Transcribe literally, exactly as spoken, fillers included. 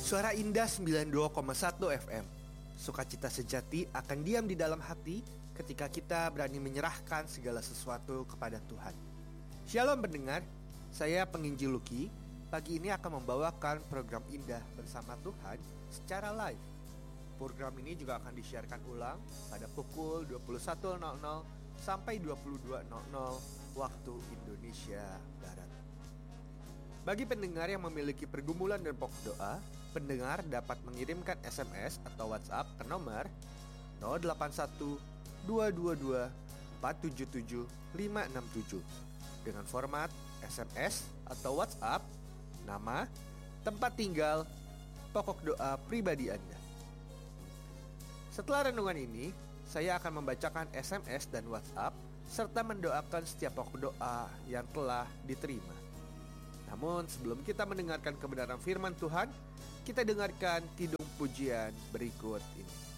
Suara Indah sembilan puluh dua koma satu F M. Sukacita sejati akan diam di dalam hati ketika kita berani menyerahkan segala sesuatu kepada Tuhan. Shalom pendengar, saya Penginjil Luki. Pagi ini akan membawakan program Indah bersama Tuhan secara live. Program ini juga akan disiarkan ulang pada pukul dua puluh satu nol nol sampai dua puluh dua nol nol waktu Indonesia Barat. Bagi pendengar yang memiliki pergumulan dan pokok doa, pendengar dapat mengirimkan S M S atau WhatsApp ke nomor nol delapan satu dua dua dua empat tujuh tujuh lima enam tujuh dengan format S M S atau WhatsApp, nama, tempat tinggal, pokok doa pribadi Anda. Setelah renungan ini, saya akan membacakan S M S dan WhatsApp serta mendoakan setiap pokok doa yang telah diterima. Namun sebelum kita mendengarkan kebenaran firman Tuhan, kita dengarkan kidung pujian berikut ini.